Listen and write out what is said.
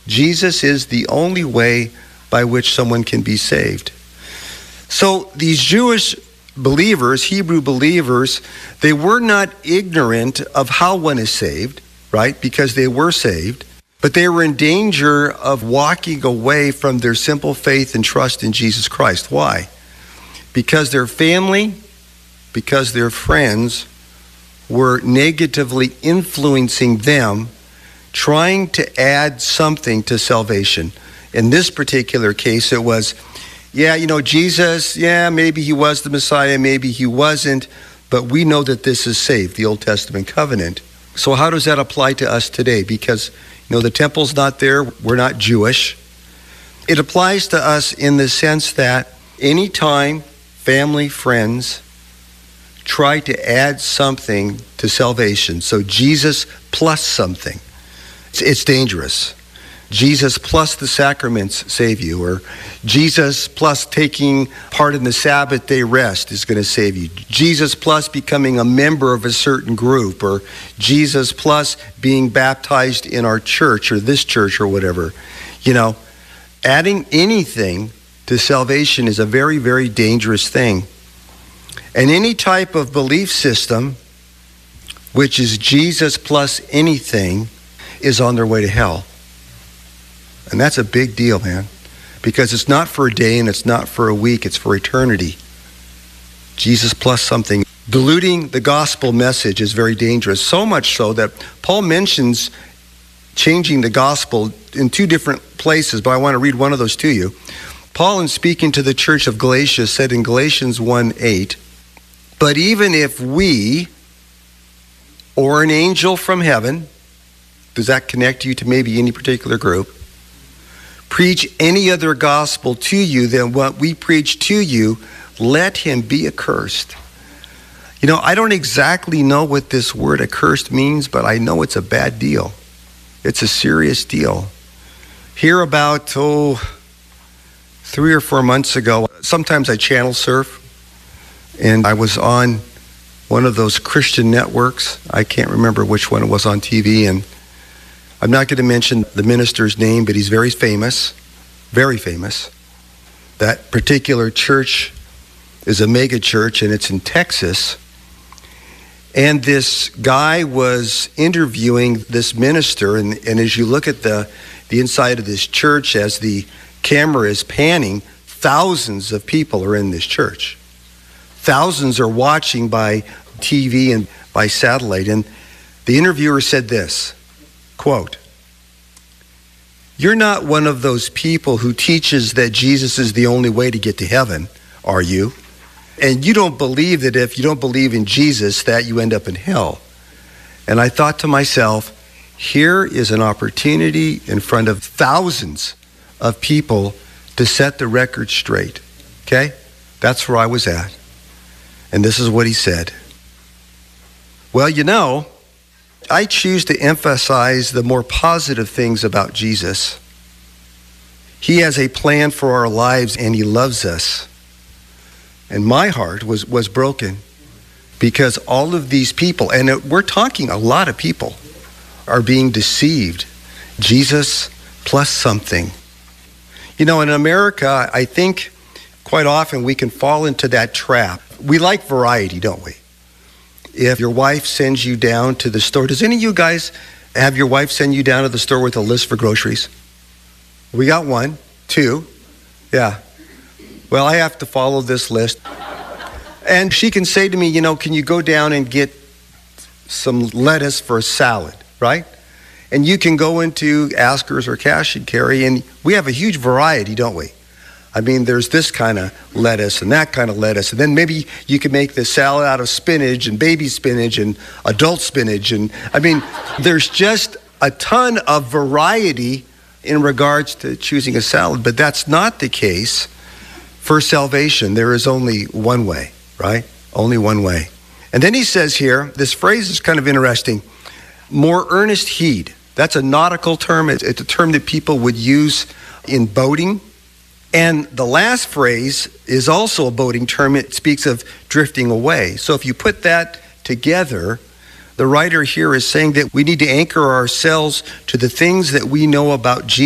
Jesus is the only way by which someone can be saved. So these Jewish believers, Hebrew believers, they were not ignorant of how one is saved, right? Because they were saved, but they were in danger of walking away from their simple faith and trust in Jesus Christ. Why? Because their family, because their friends were negatively influencing them, trying to add something to salvation. In this particular case, it was, Jesus, maybe he was the Messiah, maybe he wasn't, but we know that this is saved, the Old Testament covenant. So how does that apply to us today? Because, the temple's not there, we're not Jewish. It applies to us in the sense that anytime family, friends try to add something to salvation, so Jesus plus something, it's dangerous. Jesus plus the sacraments save you, or Jesus plus taking part in the Sabbath day rest is going to save you. Jesus plus becoming a member of a certain group, or Jesus plus being baptized in our church or this church or whatever. Adding anything to salvation is a very, very dangerous thing. And any type of belief system, which is Jesus plus anything, is on their way to hell. And that's a big deal, man, because it's not for a day and it's not for a week, it's for eternity. Jesus plus something. Diluting the gospel message is very dangerous, so much so that Paul mentions changing the gospel in two different places, but I want to read one of those to you. Paul, in speaking to the church of Galatia, said in Galatians 1:8, "But even if we or an angel from heaven," does that connect you to maybe any particular group, "preach any other gospel to you than what we preach to you, let him be accursed." I don't exactly know what this word accursed means, but I know it's a bad deal. It's a serious deal. Here about, 3 or 4 months ago, sometimes I channel surf, and I was on one of those Christian networks. I can't remember which one it was on TV, and I'm not going to mention the minister's name, but he's very famous, very famous. That particular church is a mega church, and it's in Texas. And this guy was interviewing this minister, and as you look at the inside of this church, as the camera is panning, thousands of people are in this church. Thousands are watching by TV and by satellite. And the interviewer said this, quote, "You're not one of those people who teaches that Jesus is the only way to get to heaven, are you? And you don't believe that if you don't believe in Jesus that you end up in hell." And I thought to myself, here is an opportunity in front of thousands of people to set the record straight. Okay? That's where I was at. And this is what he said. "Well, I choose to emphasize the more positive things about Jesus. He has a plan for our lives and he loves us. And my heart was broken because all of these people, and we're talking a lot of people, are being deceived. Jesus plus something. In America, I think quite often we can fall into that trap. We like variety, don't we? If your wife sends you down to the store, does any of you guys have your wife send you down to the store with a list for groceries? We got 1, 2, yeah. Well, I have to follow this list. And she can say to me, can you go down and get some lettuce for a salad, right? And you can go into Asker's or Cash and Carry, and we have a huge variety, don't we? I mean, there's this kind of lettuce and that kind of lettuce. And then maybe you can make the salad out of spinach and baby spinach and adult spinach. And there's just a ton of variety in regards to choosing a salad. But that's not the case for salvation. There is only one way, right? Only one way. And then he says here, this phrase is kind of interesting, more earnest heed. That's a nautical term. It's a term that people would use in boating. And the last phrase is also a boating term. It speaks of drifting away. So if you put that together, the writer here is saying that we need to anchor ourselves to the things that we know about Jesus.